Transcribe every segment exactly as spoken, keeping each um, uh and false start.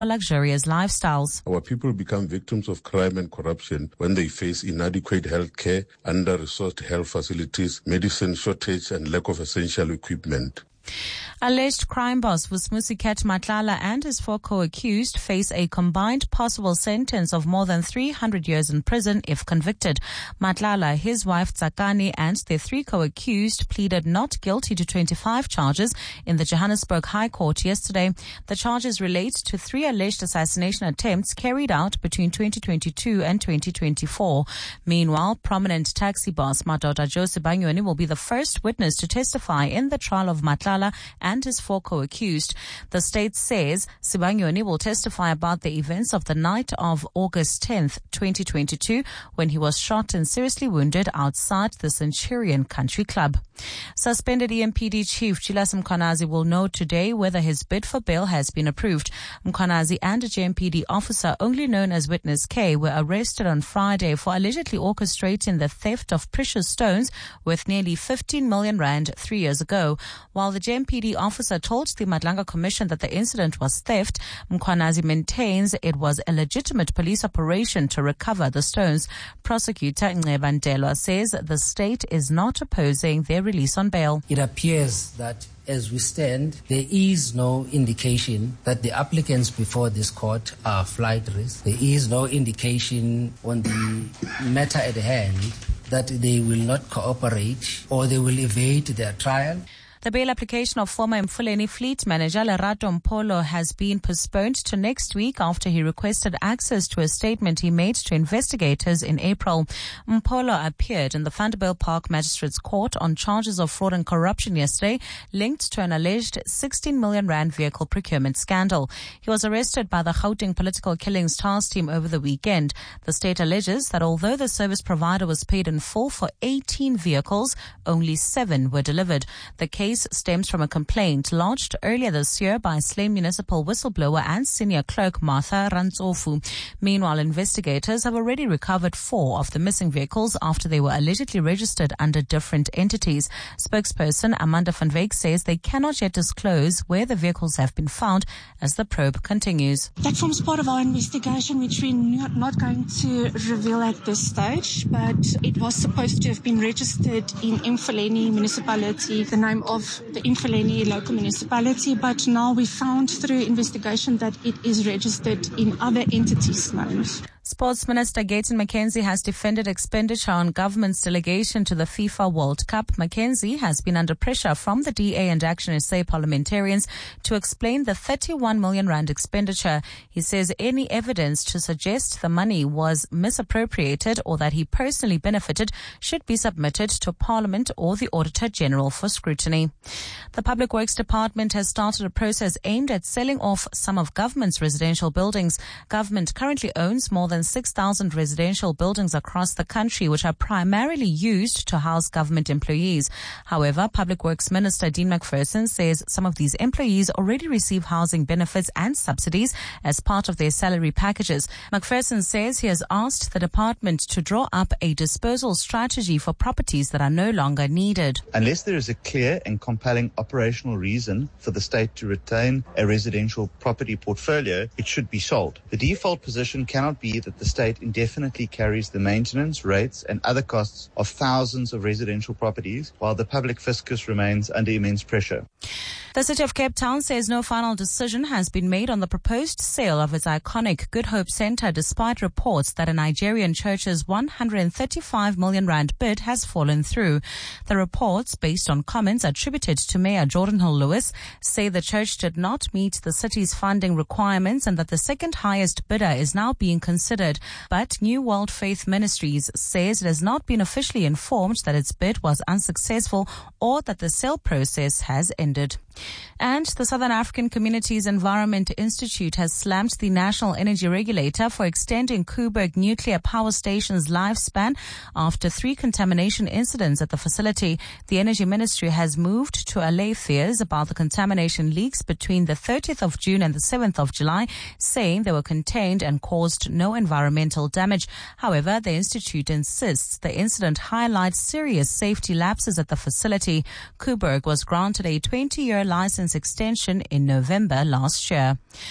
luxurious lifestyles. Our people become victims of crime and corruption when they face inadequate health care, under-resourced health facilities, medicine shortage, and lack of essential equipment. Alleged crime boss Vusimuzi Matlala and his four co-accused face a combined possible sentence of more than three hundred years in prison if convicted. Matlala, his wife Tsakani, and their three co-accused pleaded not guilty to twenty-five charges in the Johannesburg High Court yesterday. The charges relate to three alleged assassination attempts carried out between twenty twenty-two and twenty twenty-four. Meanwhile, prominent taxi boss Madoda Joe Sibanyoni will be the first witness to testify in the trial of Matlala and his four co-accused. The state says Sibanyoni will testify about the events of the night of August tenth, twenty twenty-two, when he was shot and seriously wounded outside the Centurion Country Club. Suspended E M P D Chief Julius Mkhwanazi will know today whether his bid for bail has been approved. Mkhwanazi and a J M P D officer only known as Witness K were arrested on Friday for allegedly orchestrating the theft of precious stones worth nearly fifteen million rand three years ago. While the J M P D officer told the Madlanga Commission that the incident was theft, Mkhwanazi maintains it was a legitimate police operation to recover the stones. Prosecutor Nceba Ntelwa says the state is not opposing their release on bail. It appears that as we stand, there is no indication that the applicants before this court are flight risk. There is no indication on the matter at hand that they will not cooperate or they will evade their trial. The bail application of former Mfuleni fleet manager Lerato Mpolo has been postponed to next week after he requested access to a statement he made to investigators in April. Mpolo appeared in the Vanderbilt Park Magistrates Court on charges of fraud and corruption yesterday, linked to an alleged sixteen million rand vehicle procurement scandal. He was arrested by the Gauteng Political Killings Task Team over the weekend. The state alleges that although the service provider was paid in full for eighteen vehicles, only seven were delivered. The case stems from a complaint lodged earlier this year by Slane Municipal whistleblower and senior clerk Martha Rantsofu. Meanwhile, investigators have already recovered four of the missing vehicles after they were allegedly registered under different entities. Spokesperson Amanda van Wyk says they cannot yet disclose where the vehicles have been found as the probe continues. That forms part of our investigation, which we're not going to reveal at this stage, but it was supposed to have been registered in Mfuleni municipality, the name of the Mfuleni local municipality, but now we found through investigation that it is registered in other entities' names. Sports Minister Gayton McKenzie has defended expenditure on government's delegation to the FIFA World Cup. McKenzie has been under pressure from the D A and Action S A parliamentarians to explain the thirty-one million rand expenditure. He says any evidence to suggest the money was misappropriated or that he personally benefited should be submitted to Parliament or the Auditor General for scrutiny. The Public Works Department has started a process aimed at selling off some of government's residential buildings. Government currently owns more than six thousand residential buildings across the country, which are primarily used to house government employees. However, Public Works Minister Dean McPherson says some of these employees already receive housing benefits and subsidies as part of their salary packages. McPherson says he has asked the department to draw up a disposal strategy for properties that are no longer needed. Unless there is a clear and compelling operational reason for the state to retain a residential property portfolio, it should be sold. The default position cannot be that the state indefinitely carries the maintenance, rates and other costs of thousands of residential properties while the public fiscus remains under immense pressure. The City of Cape Town says no final decision has been made on the proposed sale of its iconic Good Hope Centre, despite reports that a Nigerian church's one hundred thirty-five million rand bid has fallen through. The reports, based on comments attributed to Mayor Jordan Hill Lewis, say the church did not meet the city's funding requirements and that the second highest bidder is now being considered. But New World Faith Ministries says it has not been officially informed that its bid was unsuccessful or that the sale process has ended. And the Southern African Communities Environment Institute has slammed the National Energy Regulator for extending Koeberg Nuclear Power Station's lifespan after three contamination incidents at the facility. The Energy Ministry has moved to allay fears about the contamination leaks between the thirtieth of June and the seventh of July, saying they were contained and caused no environmental damage. However, the Institute insists the incident highlights serious safety lapses at the facility. Koeberg was granted a twenty-year license extension in November last year.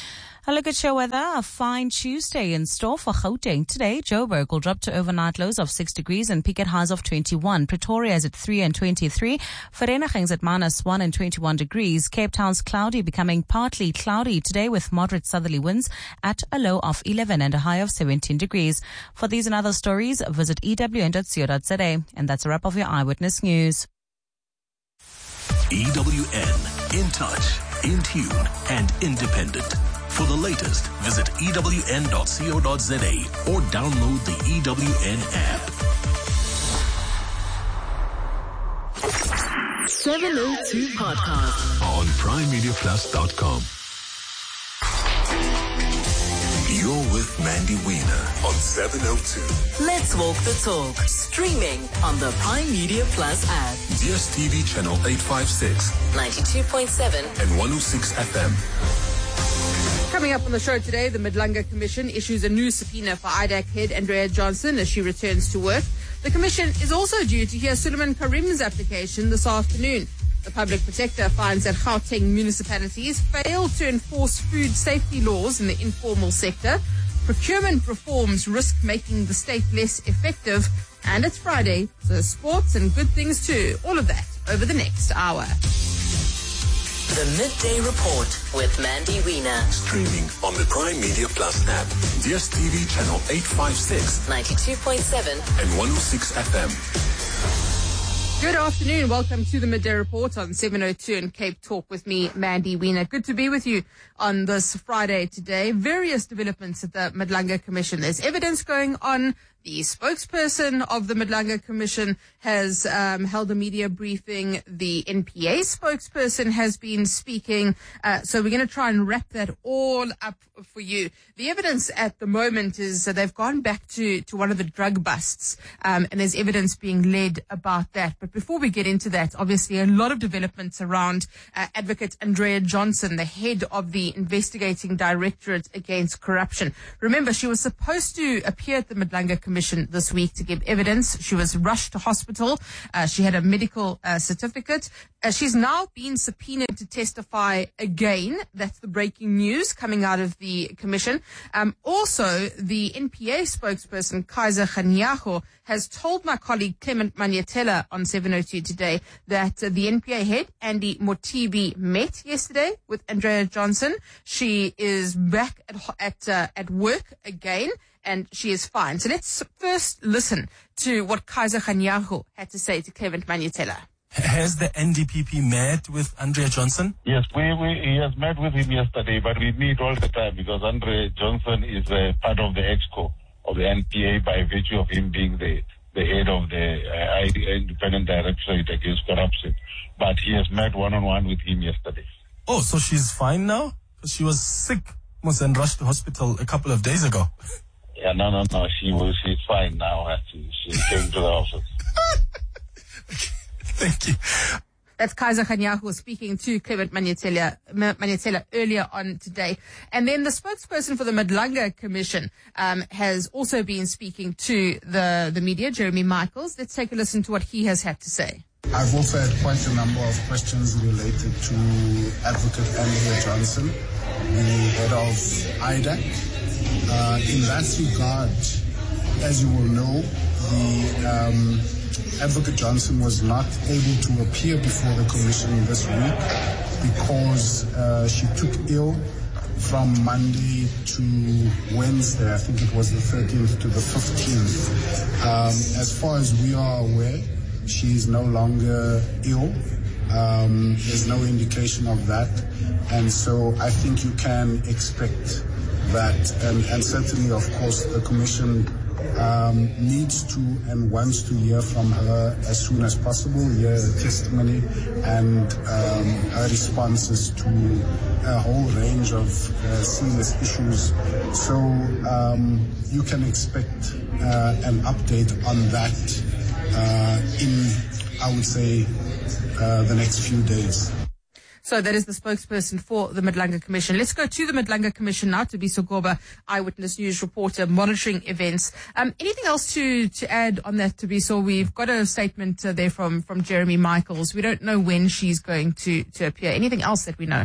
A look at your weather. A fine Tuesday in store for Gauteng. Today, Joburg will drop to overnight lows of six degrees and peak at highs of twenty-one. Pretoria is at three and twenty-three. Vereeniging's at minus one and twenty-one degrees. Cape Town's cloudy, becoming partly cloudy today with moderate southerly winds at a low of eleven and a high of seventeen degrees. For these and other stories, visit e w n dot co dot z a. And that's a wrap of your Eyewitness News. E W N, in touch, in tune, and independent. For the latest, visit e w n dot co dot z a or download the E W N app. seven oh two Podcast On prime media plus dot com. You're with Mandy Wiener on seven oh two. Let's walk the talk. Streaming on the Prime Media Plus app. D S T V channel eight fifty-six, ninety-two point seven and one oh six F M. Coming up on the show today, the Madlanga Commission issues a new subpoena for I D A C head Andrea Johnson as she returns to work. The Commission is also due to hear Suleiman Karim's application this afternoon. The Public Protector finds that Gauteng municipalities fail to enforce food safety laws in the informal sector. Procurement reforms risk making the state less effective. And it's Friday, so sports and good things too. All of that over the next hour. The Midday Report with Mandy Wiener. Streaming on the Prime Media Plus app. D S T V channel eight fifty-six, ninety-two point seven and one oh six F M. Good afternoon. Welcome to the Midday Report on seven oh two and Cape Talk with me, Mandy Wiener. Good to be with you on this Friday today. Various developments at the Madlanga Commission. There's evidence going on. The spokesperson of the Madlanga Commission has um, held a media briefing. The N P A spokesperson has been speaking. Uh, so we're going to try and wrap that all up for you. The evidence at the moment is that they've gone back to, to one of the drug busts, um, and there's evidence being led about that. But before we get into that, obviously a lot of developments around uh, Advocate Andrea Johnson, the head of the Investigating Directorate Against Corruption. Remember, she was supposed to appear at the Madlanga Commission this week to give evidence. She was rushed to hospital. Uh, she had a medical uh, certificate. Uh, she's now been subpoenaed to testify again. That's the breaking news coming out of the commission. Um, also, the N P A spokesperson, Kaiser Kganyago, has told my colleague Clement Manyetela on seven oh two today that uh, the N P A head, Andy Motibi, met yesterday with Andrea Johnson. She is back at at, uh, at work again, and she is fine. So let's first listen to what Kaiser Kganyago had to say to Clement Manyetela. Has the N D P P met with Andrea Johnson? Yes, we, we he has met with him yesterday, but we meet all the time because Andrea Johnson is a part of the EXCO of the N P A by virtue of him being the, the head of the uh, Independent Directorate Against Corruption. But he has met one-on-one with him yesterday. Oh, so she's fine now? She was sick, was and rushed to hospital a couple of days ago. Yeah, no, no, no. She was. She's fine now. She, she came to the office. Okay. Thank you. That's Kaiser Kganyago speaking to Clement Manyetela, Manyetela earlier on today. And then the spokesperson for the Madlanga Commission um, has also been speaking to the, the media, Jeremy Michaels. Let's take a listen to what he has had to say. I've also had quite a number of questions related to Advocate Andrea Johnson, the head of I D A C. Uh, in that regard, as you will know, the um, Advocate Johnson was not able to appear before the Commission this week because uh, she took ill from Monday to Wednesday. I think it was the thirteenth to the fifteenth. Um, as far as we are aware, she is no longer ill. Um, there's no indication of that. And so I think you can expect that. And, and certainly, of course, the Commission um, needs to and wants to hear from her as soon as possible, hear her testimony and um, her responses to a whole range of uh, serious issues. So um, you can expect uh, an update on that uh, in, I would say, uh, the next few days. So that is the spokesperson for the Madlanga Commission. Let's go to the Madlanga Commission now. Thabiso Goba, Eyewitness News reporter, monitoring events. Um, anything else to, to add on that, Thabiso? We've got a statement uh, there from, from Jeremy Michaels. We don't know when she's going to, to appear. Anything else that we know?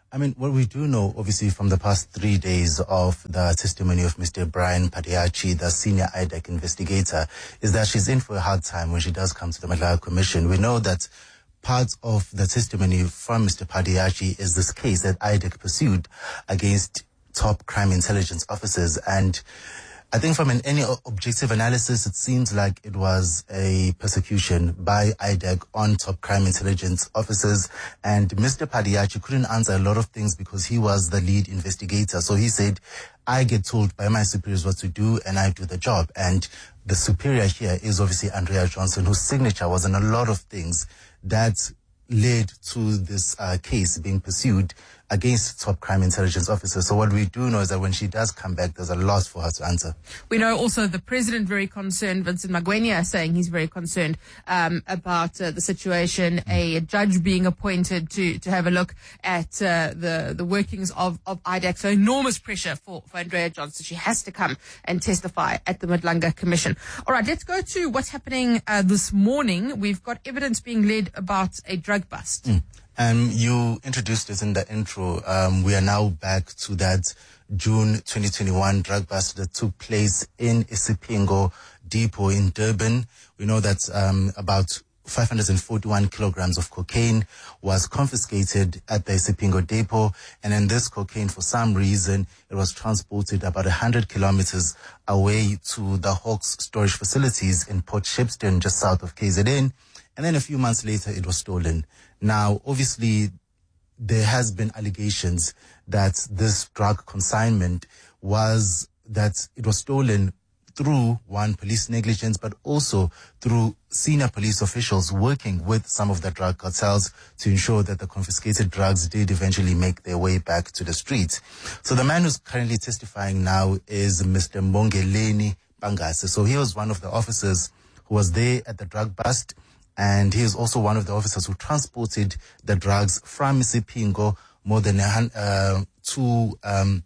I mean, what we do know, obviously, from the past three days of the testimony of Mister Brian Padiachi, the senior I D E C investigator, is that she's in for a hard time when she does come to the Madlaga Commission. We know that part of the testimony from Mister Padiachi is this case that I D E C pursued against top crime intelligence officers. And I think from an, any objective analysis, it seems like it was a persecution by I D E C on top crime intelligence officers. And Mister Padiachi couldn't answer a lot of things because he was the lead investigator. So he said, I get told by my superiors what to do and I do the job. And the superior here is obviously Andrea Johnson, whose signature was on a lot of things that led to this uh, case being pursued against top crime intelligence officers. So what we do know is that when she does come back, there's a lot for her to answer. We know also the president very concerned, Vincent Magwenya, saying he's very concerned um, about uh, the situation, a judge being appointed to to have a look at uh, the, the workings of, of I D E C. So enormous pressure for, for Andrea Johnson. She has to come and testify at the Madlaga Commission. All right, let's go to what's happening uh, this morning. We've got evidence being led about a drug bust. Mm. Um, you introduced it in the intro. Um, we are now back to that June twenty twenty-one drug bust that took place in Isipingo Depot in Durban. We know that um, about five hundred forty-one kilograms of cocaine was confiscated at the Isipingo Depot. And then this cocaine, for some reason, it was transported about one hundred kilometers away to the Hawks storage facilities in Port Shepstone, just south of K Z N. And then a few months later, it was stolen. Now, obviously, there has been allegations that this drug consignment was, that it was stolen through, one, police negligence, but also through senior police officials working with some of the drug cartels to ensure that the confiscated drugs did eventually make their way back to the streets. So the man who's currently testifying now is Mister Mongeleni Pangase. So he was one of the officers who was there at the drug bust. And he is also one of the officers who transported the drugs from Isipingo more than uh, to um,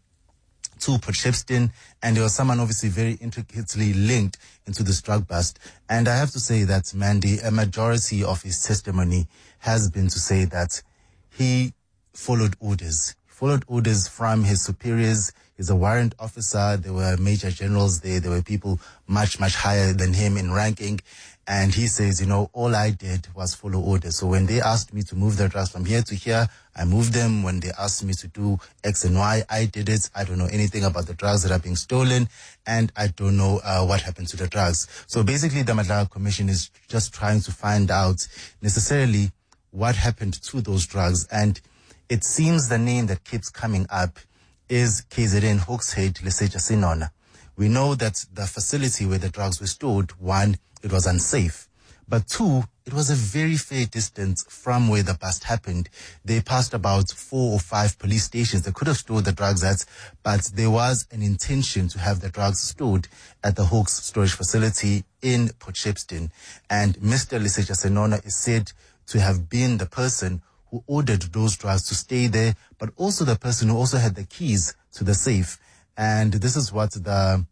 to Port Shepstone. And there was someone obviously very intricately linked into this drug bust. And I have to say that, Mandy, a majority of his testimony has been to say that he followed orders. He followed orders from his superiors. He's a warrant officer. There were major generals there. There were people much, much higher than him in ranking. And he says, you know, all I did was follow orders. So when they asked me to move the drugs from here to here, I moved them. When they asked me to do X and Y, I did it. I don't know anything about the drugs that are being stolen, and I don't know uh, what happened to the drugs. So basically, the Madlaga Commission is just trying to find out necessarily what happened to those drugs. And it seems the name that keeps coming up is K Z N Hawks Head Leseja Sinona. We know that the facility where the drugs were stored, one, it was unsafe. But two, it was a very fair distance from where the bust happened. They passed about four or five police stations they could have stored the drugs at, but there was an intention to have the drugs stored at the Hawks storage facility in Port Shepstone. And Mister Leseja Sinona is said to have been the person who ordered those drugs to stay there, but also the person who also had the keys to the safe. And this is what the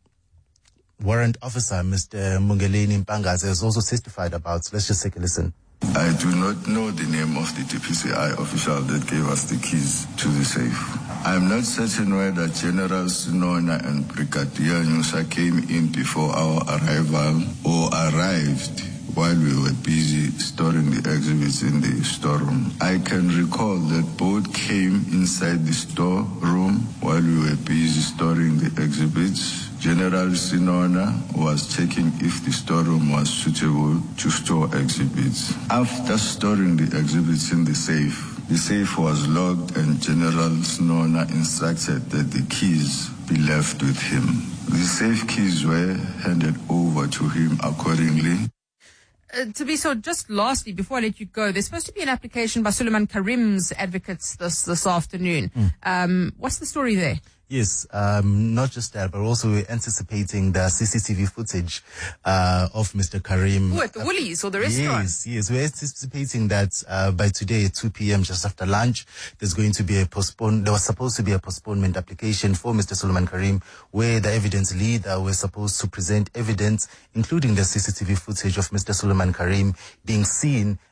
warrant officer, Mister Mongeleni Pangase, has also testified about. So let's just take a listen. I do not know the name of the D P C I official that gave us the keys to the safe. I am not certain whether General Sinona and Brigadier Nyusa came in before our arrival or arrived while we were busy storing the exhibits in the storeroom. I can recall that both came inside the storeroom while we were busy storing the exhibits. General Sinona was checking if the storeroom was suitable to store exhibits. After storing the exhibits in the safe, the safe was locked and General Sinona instructed that the keys be left with him. The safe keys were handed over to him accordingly. Uh, Tabiso, just lastly, before I let you go, there's supposed to be an application by Suleiman Karim's advocates this this afternoon. Mm. Um, what's the story there? Yes, um, not just that, but also we're anticipating the C C T V footage uh, of Mister Karim. Oh, at the Woolies or the restaurant? Yes, yes. We're anticipating that uh, by today at two p.m., just after lunch, there's going to be a postpone. There was supposed to be a postponement application for Mister Suleiman Karim, where the evidence leader was supposed to present evidence, including the C C T V footage of Mister Suleiman Karim being seen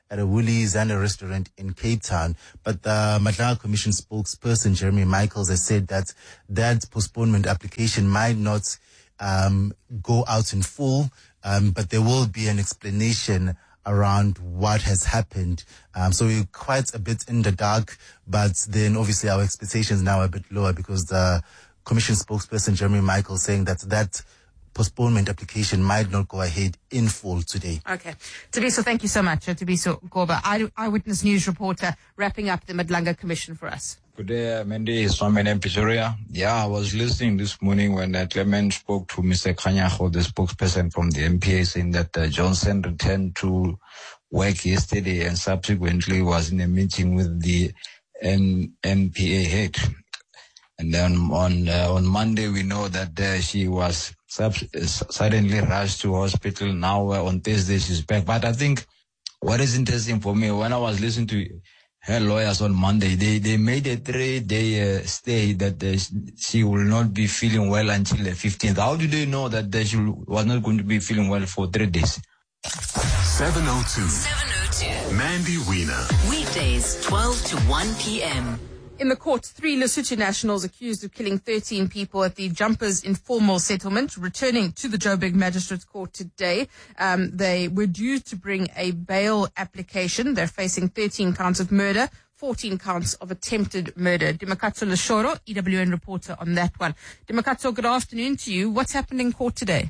at a Woolies and a restaurant in Cape Town. But the Madlanga Commission spokesperson, Jeremy Michaels, has said that that postponement application might not um, go out in full, um, but there will be an explanation around what has happened. Um, so we're quite a bit in the dark, but then obviously our expectations now are a bit lower because the Commission spokesperson, Jeremy Michaels, saying that that postponement application might not go ahead in full today. Okay. Tabiso, thank you so much. Uh, Tabiso Goba, Eye- Eyewitness News reporter, wrapping up the Madlanga Commission for us. Good day, Mandy. It's from Pretoria. Yeah, I was listening this morning when uh, Clement spoke to Mister Khanyago, the spokesperson from the M P A, saying that uh, Johnson returned to work yesterday and subsequently was in a meeting with the N- M P A head. And then on uh, on Monday, we know that uh, she was sub- suddenly rushed to hospital. Now uh, on Thursday, she's back. But I think what is interesting for me, when I was listening to her lawyers on Monday, they, they made a three-day uh, stay that uh, she will not be feeling well until the fifteenth. How do they know that uh, she was not going to be feeling well for three days? seven oh two. seven oh two. Mandy Wiener. Weekdays, twelve to one p.m. In the court, three Lesotho nationals accused of killing thirteen people at the Jumpers informal settlement, returning to the Joburg Magistrates Court today. Um, they were due to bring a bail application. They're facing thirteen counts of murder, fourteen counts of attempted murder. Dimakatso Leshoro, E W N reporter on that one. Dimakatso, good afternoon to you. What's happening in court today?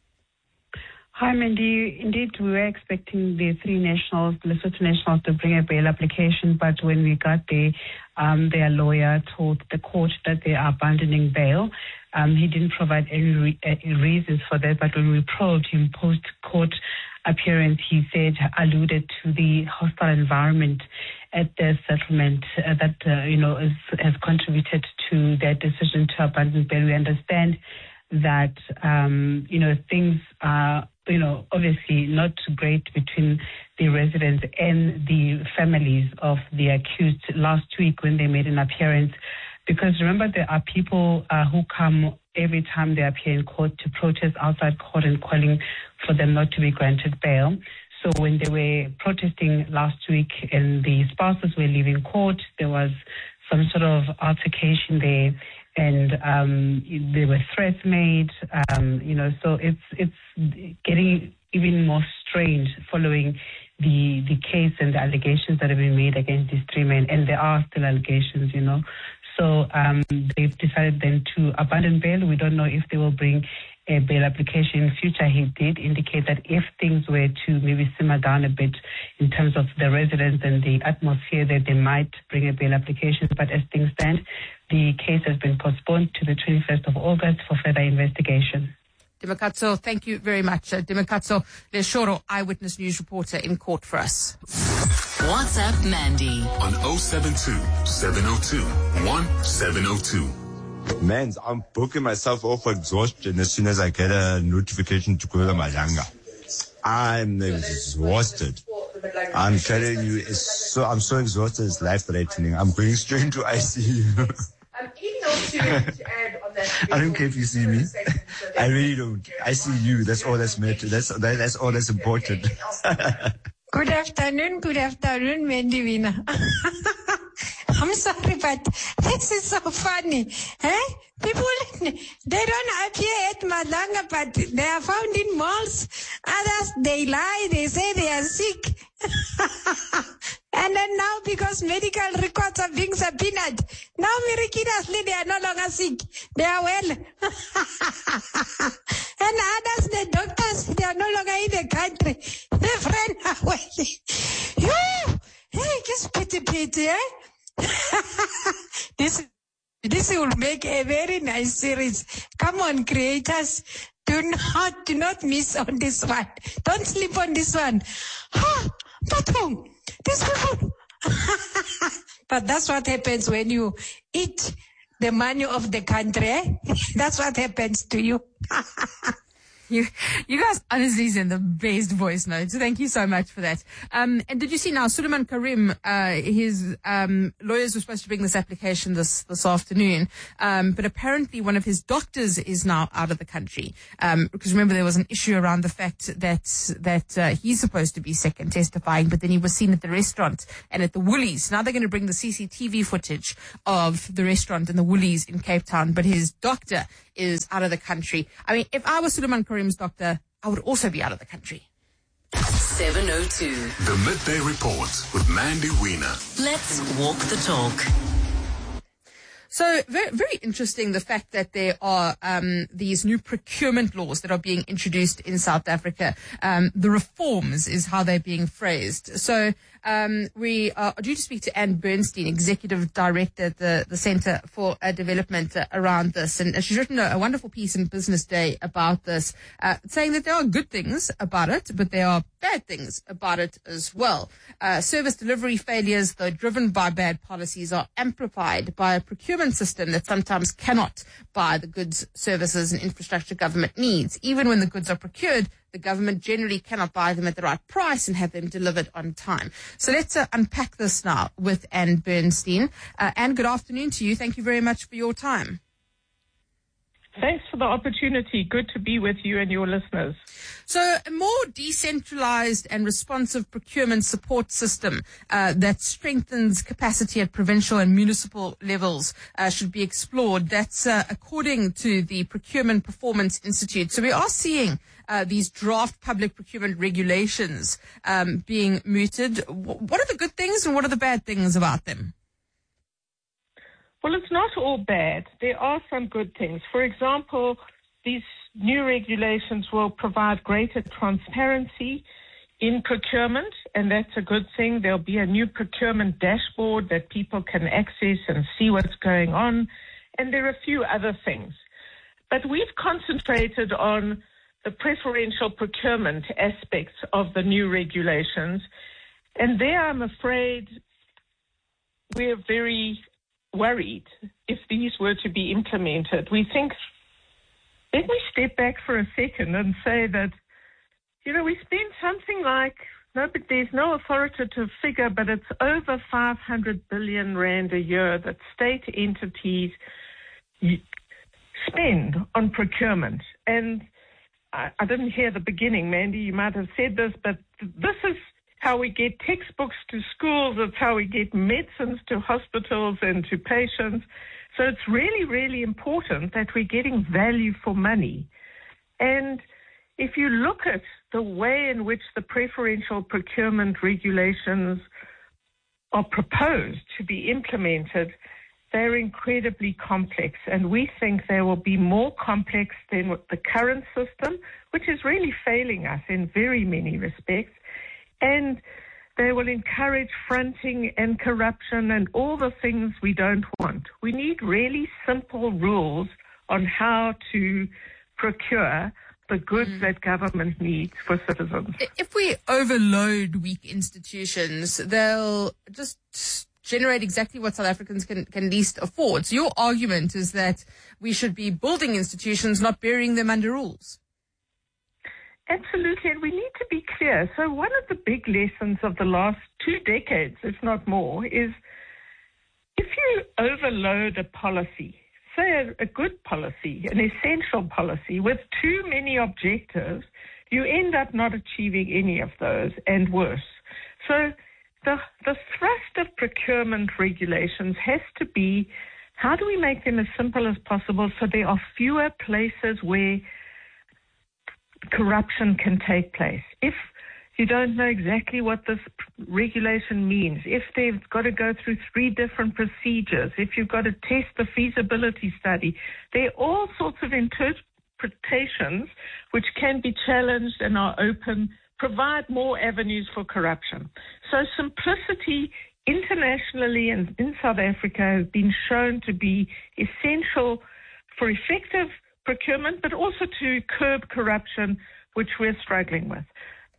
Hi, Mandy. Indeed, we were expecting the three nationals, Lesotho nationals, to bring a bail application, but when we got there, um, their lawyer told the court that they are abandoning bail. Um, he didn't provide any re- uh, reasons for that, but when we probed him post-court appearance, he said, alluded to the hostile environment at the settlement uh, that, uh, you know, is, has contributed to their decision to abandon bail. We understand that, um, you know, things are, you know, obviously not great between the residents and the families of the accused last week when they made an appearance. Because remember, there are people uh, who come every time they appear in court to protest outside court and calling for them not to be granted bail. So when they were protesting last week and the spouses were leaving court, there was some sort of altercation there. And um, there were threats made, um, you know, so it's it's getting even more strange following the the case and the allegations that have been made against these three men. And there are still allegations, you know. So um, they've decided then to abandon bail. We don't know if they will bring a bail application in future. He did indicate that if things were to maybe simmer down a bit in terms of the residents and the atmosphere, that they might bring a bail application. But as things stand, the case has been postponed to the twenty-first of August for further investigation. Dimakatso, thank you very much. Uh, Dimakatso Leshoro, Eyewitness News reporter in court for us. WhatsApp Mandy on oh seven two, seven oh two, one seven oh two. Man, I'm booking myself off for exhaustion as soon as I get a notification to go to Madlanga. I'm exhausted. I'm telling you, it's so I'm so exhausted, it's life-threatening. I'm going straight into I C U. Um, even to, to add on that, I don't care if you see me. I really don't. I see you. That's all that's matter. That's that, that's all that's important. Good afternoon. Good afternoon, Mandy Wiener. I'm sorry, but this is so funny. Eh? People, they don't appear at Madlanga, but they are found in malls. Others, they lie. They say they are sick. And then now, because medical records are being subpoenaed, now miraculously they are no longer sick. They are well. And others, the doctors, they are no longer in the country. Their friends are well. Yoo! Hey, just pity, pity, eh? this, this will make a very nice series. Come on, creators. Do not, do not miss on this one. Don't sleep on this one. Ah, but um, these people. But that's what happens when you eat the money of the country. Eh? That's what happens to you. You, you guys honestly send the best voice notes. Thank you so much for that. Um, and did you see now, Suleiman Karim, uh, his, um, lawyers were supposed to bring this application this, this afternoon. Um, but apparently one of his doctors is now out of the country. Um, because remember there was an issue around the fact that, that, uh, he's supposed to be sick and testifying, but then he was seen at the restaurant and at the Woolies. Now they're going to bring the C C T V footage of the restaurant and the Woolies in Cape Town, but his doctor is out of the country. I mean, if I was Suleiman Karim's doctor, I would also be out of the country. seven oh two. The Midday Report with Mandy Wiener. Let's walk the talk. So very, very interesting, the fact that there are um, these new procurement laws that are being introduced in South Africa. Um, the reforms is how they're being phrased. So um, we are due to speak to Anne Bernstein, Executive Director at the, the Centre for uh, Development uh, around this. And she's written a, a wonderful piece in Business Day about this, uh, saying that there are good things about it, but there are bad things about it as well. Uh, service delivery failures, though driven by bad policies, are amplified by a procurement system that sometimes cannot buy the goods, services and infrastructure government needs. Even when the goods are procured, the government generally cannot buy them at the right price and have them delivered on time. So let's uh, unpack this now with Anne Bernstein. Uh, Anne, good afternoon to you. Thank you very much for your time. Thanks for the opportunity. Good to be with you and your listeners. So a more decentralized and responsive procurement support system uh, that strengthens capacity at provincial and municipal levels uh, should be explored. That's uh, according to the Procurement Performance Institute. So we are seeing uh, these draft public procurement regulations um, being mooted. What are the good things and what are the bad things about them? Well, it's not all bad. There are some good things. For example, these new regulations will provide greater transparency in procurement, and that's a good thing. There'll be a new procurement dashboard that people can access and see what's going on, and there are a few other things. But we've concentrated on the preferential procurement aspects of the new regulations, and there I'm afraid we're very worried if these were to be implemented. We think, let me step back for a second and say that, you know, we spend something like, no, but there's no authoritative figure, but it's over five hundred billion rand a year that state entities spend on procurement. And I, I didn't hear the beginning, Mandy, you might have said this, but this is how we get textbooks to schools, it's how we get medicines to hospitals and to patients. So it's really, really important that we're getting value for money. And if you look at the way in which the preferential procurement regulations are proposed to be implemented, they're incredibly complex. And we think they will be more complex than the current system, which is really failing us in very many respects. And they will encourage fronting and corruption and all the things we don't want. We need really simple rules on how to procure the goods mm. that government needs for citizens. If we overload weak institutions, they'll just generate exactly what South Africans can, can least afford. So your argument is that we should be building institutions, not burying them under rules. Absolutely, and we need to be clear. So one of the big lessons of the last two decades, if not more, is if you overload a policy, say a, a good policy, an essential policy, with too many objectives, you end up not achieving any of those and worse. So the, the thrust of procurement regulations has to be, how do we make them as simple as possible so there are fewer places where corruption can take place? If you don't know exactly what this regulation means, if they've got to go through three different procedures, if you've got to test the feasibility study, there are all sorts of interpretations which can be challenged and are open, provide more avenues for corruption. So simplicity internationally and in South Africa has been shown to be essential for effective procurement, but also to curb corruption, which we're struggling with.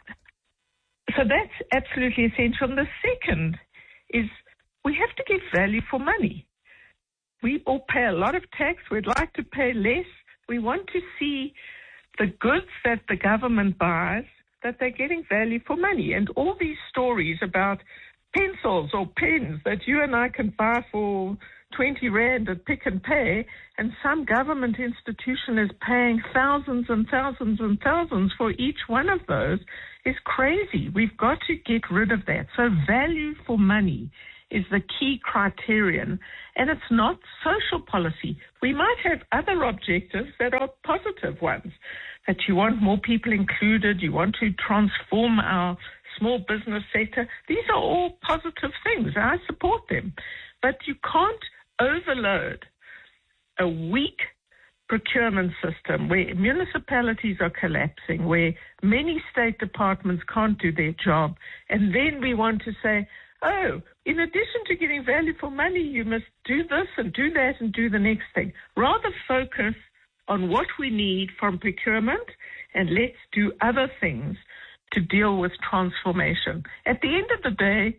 So that's absolutely essential. And the second is we have to give value for money. We all pay a lot of tax. We'd like to pay less. We want to see the goods that the government buys, that they're getting value for money. And all these stories about pencils or pens that you and I can buy for twenty rand at Pick and Pay, and some government institution is paying thousands and thousands and thousands for each one of those, is crazy. We've got to get rid of that. So value for money is the key criterion, and it's not social policy. We might have other objectives that are positive ones, that you want more people included, you want to transform our small business sector. These are all positive things. I support them. But you can't overload a weak procurement system where municipalities are collapsing, where many state departments can't do their job, and then we want to say, oh, in addition to getting value for money, you must do this and do that and do the next thing. Rather focus on what we need from procurement, and let's do other things to deal with transformation. At the end of the day,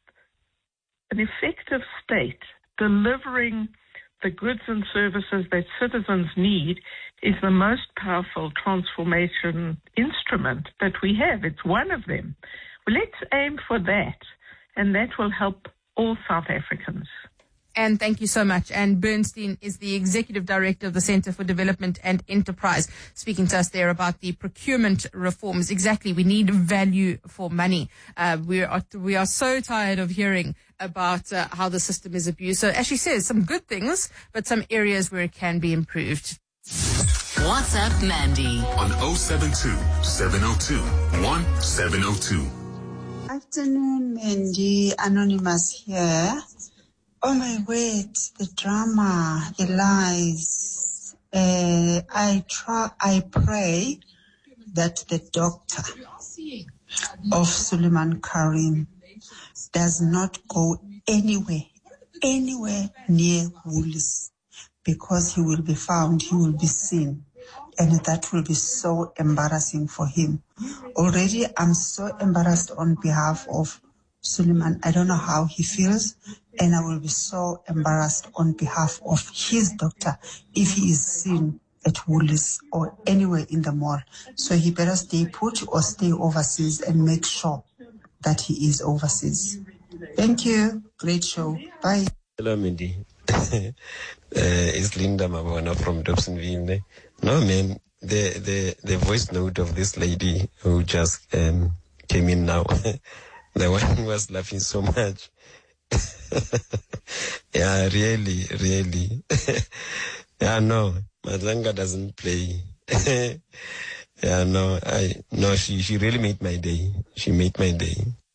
an effective state delivering the goods and services that citizens need is the most powerful transformation instrument that we have. It's one of them. Well, let's aim for that, and that will help all South Africans. And thank you so much. And Bernstein is the Executive Director of the Centre for Development and Enterprise, speaking to us there about the procurement reforms. Exactly. We need value for money. Uh, we are we are so tired of hearing about uh, how the system is abused. So as she says, some good things, but some areas where it can be improved. WhatsApp Mandy on oh seven two, seven oh two, one seven oh two. Afternoon, Mandy. Anonymous here. Oh my word, the drama, the lies. Uh, I try, I pray that the doctor of Suleiman Karim does not go anywhere, anywhere near Woolies, because he will be found, he will be seen. And that will be so embarrassing for him. Already, I'm so embarrassed on behalf of Suleiman. I don't know how he feels, and I will be so embarrassed on behalf of his doctor if he is seen at Woolies or anywhere in the mall. So he better stay put or stay overseas and make sure that he is overseas. Thank you. Great show. Bye. Hello, Mindy. uh, it's Linda Mabona from Dobsonville. No, man, the, the, the voice note of this lady who just um, came in now, the one was laughing so much. Yeah, really, really. Yeah, no, Madlanga doesn't play. Yeah, no, I, no, she, she really made my day. She made my day.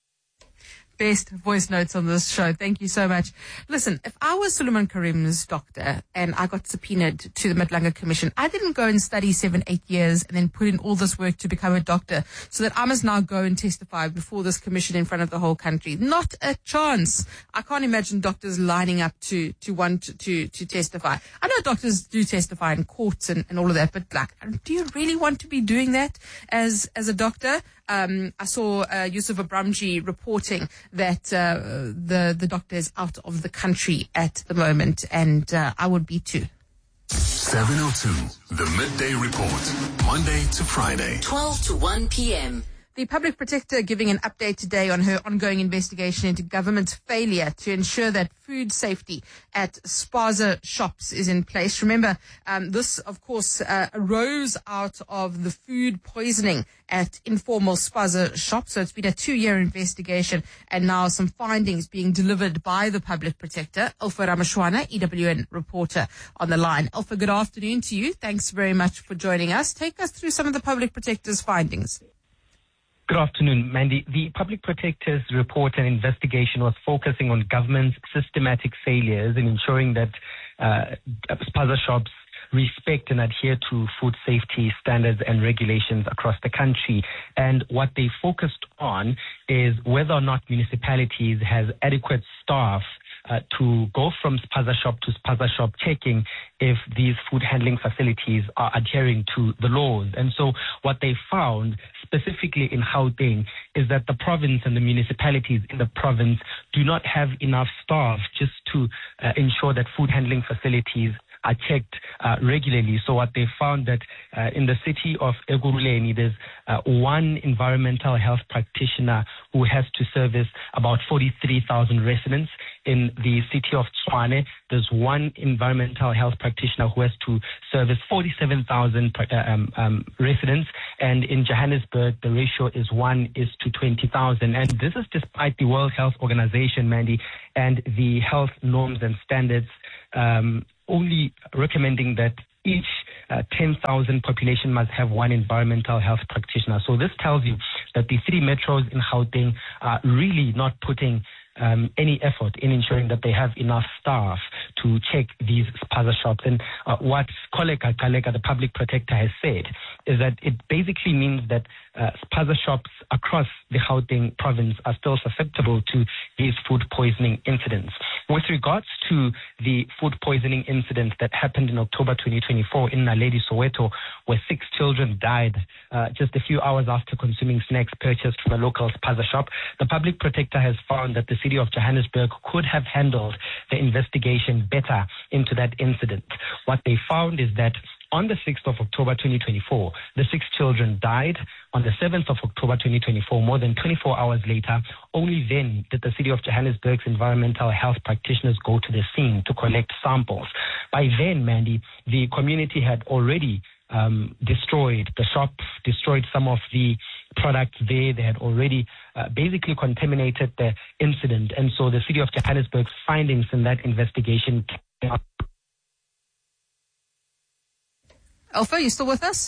Best voice notes on this show. Thank you so much. Listen, if I was Suleiman Karim's doctor and I got subpoenaed to the Madlanga Commission, I didn't go and study seven, eight years and then put in all this work to become a doctor so that I must now go and testify before this commission in front of the whole country. Not a chance. I can't imagine doctors lining up to, to want to, to testify. I know doctors do testify in courts and, and all of that, but like, do you really want to be doing that as, as a doctor? Um, I saw uh, Yusuf Abramji reporting that uh, the the doctor is out of the country at the moment, and uh, I would be too. seven oh two, the Midday Report, Monday to Friday, twelve to one p.m. The Public Protector giving an update today on her ongoing investigation into government's failure to ensure that food safety at spaza shops is in place. Remember, um, this, of course, uh, arose out of the food poisoning at informal spaza shops. So it's been a two-year investigation, and now some findings being delivered by the Public Protector. Alpha Ramashwana, E W N reporter, on the line. Alpha, good afternoon to you. Thanks very much for joining us. Take us through some of the Public Protector's findings. Good afternoon, Mandy. The Public Protector's report and investigation was focusing on government's systematic failures in ensuring that uh, spaza shops respect and adhere to food safety standards and regulations across the country. And what they focused on is whether or not municipalities has adequate staff Uh, to go from spaza shop to spaza shop, checking if these food handling facilities are adhering to the laws. And so what they found specifically in Gauteng is that the province and the municipalities in the province do not have enough staff just to uh, ensure that food handling facilities are checked uh, regularly. So what they found that uh, in the city of Ekurhuleni, there's uh, one environmental health practitioner who has to service about forty-three thousand residents. In the city of Tshwane, there's one environmental health practitioner who has to service forty-seven thousand um, um, residents. And in Johannesburg, the ratio is one is to twenty thousand. And this is despite the World Health Organization, Mandy, and the health norms and standards um, only recommending that each uh, ten thousand population must have one environmental health practitioner. So this tells you that the three metros in Gauteng are really not putting Um, any effort in ensuring that they have enough staff to check these spaza shops. And uh, what Koleka Kaleka, the public protector, has said is that it basically means that uh, spaza shops across the Gauteng province are still susceptible to these food poisoning incidents. With regards to the food poisoning incident that happened in October twenty twenty-four in Naledi, Soweto, where six children died uh, just a few hours after consuming snacks purchased from a local spaza shop, the public protector has found that the city of Johannesburg could have handled the investigation better into that incident. What they found is that on the sixth of October twenty twenty-four, the six children died. On the seventh of October twenty twenty-four, more than twenty-four hours later, only then did the city of Johannesburg's environmental health practitioners go to the scene to collect samples. By then, Mandy, the community had already um, destroyed the shop, destroyed some of the products there. They had already uh, basically contaminated the incident. And so the city of Johannesburg's findings in that investigation came up. Alpha, you still with us?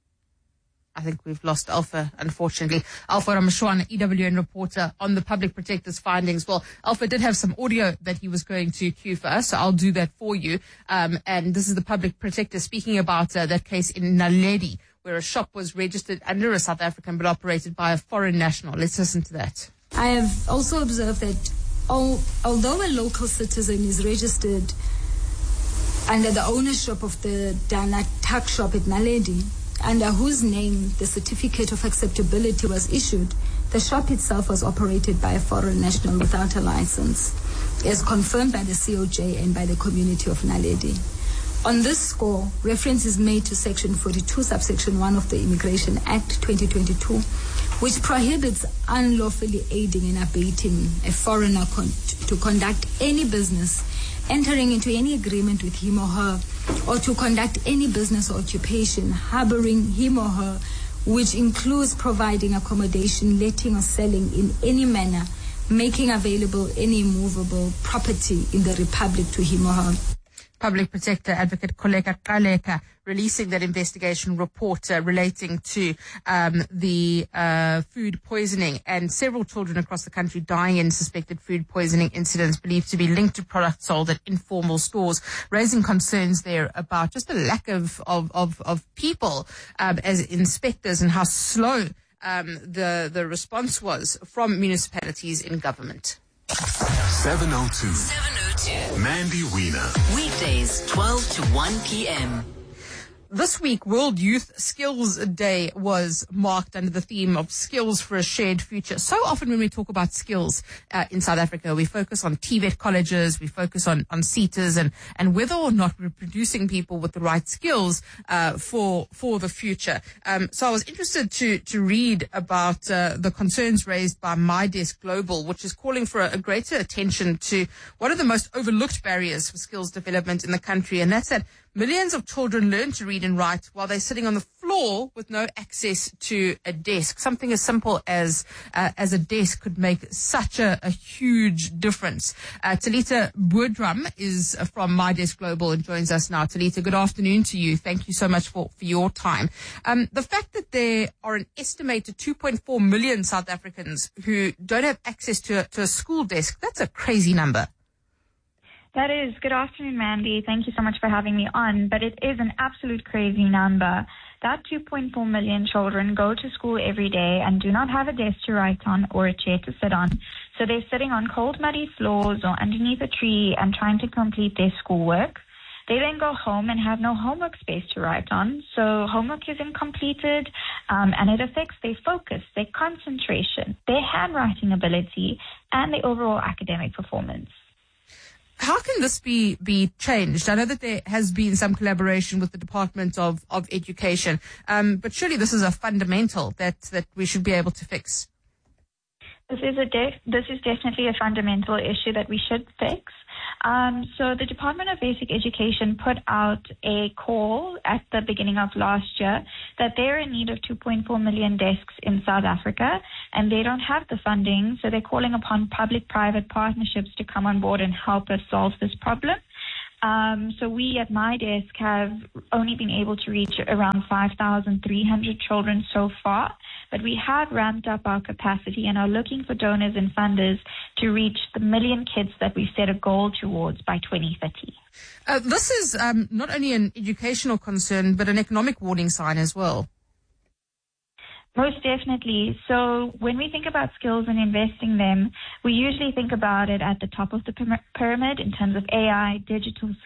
I think we've lost Alpha, unfortunately. Alpha Rameshwana, E W N reporter on the Public Protector's findings. Well, Alpha did have some audio that he was going to cue for us, so I'll do that for you. Um, and this is the Public Protector speaking about uh, that case in Naledi, where a shop was registered under a South African but operated by a foreign national. Let's listen to that. I have also observed that all, although a local citizen is registered under the ownership of the Dana Tuck shop at Naledi, under whose name the certificate of acceptability was issued, the shop itself was operated by a foreign national without a license, as confirmed by the C O J and by the community of Naledi. On this score, reference is made to Section forty-two, subsection one of the Immigration Act twenty twenty-two, which prohibits unlawfully aiding and abetting a foreigner con- to conduct any business, entering into any agreement with him or her, or to conduct any business or occupation harboring him or her, which includes providing accommodation, letting or selling in any manner, making available any movable property in the Republic to him or her. Public Protector Advocate Koleka Kaleka releasing that investigation report uh, relating to um, the uh, food poisoning and several children across the country dying in suspected food poisoning incidents believed to be linked to products sold at informal stores, raising concerns there about just the lack of, of, of, of people um, as inspectors and how slow um, the, the response was from municipalities in government. seven oh two. seven oh two. Mandy Wiener. Weekdays, twelve to one p.m. This week, World Youth Skills Day was marked under the theme of skills for a shared future. So often when we talk about skills uh, in South Africa, we focus on T V E T colleges, we focus on, on SETAs and, and whether or not we're producing people with the right skills uh, for for the future. Um, so I was interested to to read about uh, the concerns raised by MyDesk Global, which is calling for a, a greater attention to one of the most overlooked barriers for skills development in the country, and that's that millions of children learn to read and write while they're sitting on the floor with no access to a desk. Something as simple as uh, as a desk could make such a, a huge difference. Uh, Talita Boerdrum is from MyDesk Global and joins us now. Talita, good afternoon to you. Thank you so much for, for your time. Um, the fact that there are an estimated two point four million South Africans who don't have access to a, to a school desk, that's a crazy number. That is. Good afternoon, Mandy. Thank you so much for having me on. But it is an absolute crazy number. That two point four million children go to school every day and do not have a desk to write on or a chair to sit on. So they're sitting on cold, muddy floors or underneath a tree and trying to complete their schoolwork. They then go home and have no homework space to write on. So homework isn't completed, um, and it affects their focus, their concentration, their handwriting ability, and their overall academic performance. How can this be be changed? I know that there has been some collaboration with the Department of, of Education, um, but surely this is a fundamental that, that we should be able to fix. This is a def- this is definitely a fundamental issue that we should fix. Um, so the Department of Basic Education put out a call at the beginning of last year that they're in need of two point four million desks in South Africa, and they don't have the funding, so they're calling upon public-private partnerships to come on board and help us solve this problem. Um, so we at my desk have only been able to reach around five thousand three hundred children so far, but we have ramped up our capacity and are looking for donors and funders to reach the million kids that we set a goal towards by twenty thirty. Uh, this is um, not only an educational concern, but an economic warning sign as well. Most definitely. So when we think about skills and investing them, we usually think about it at the top of the pyramid in terms of A I, digital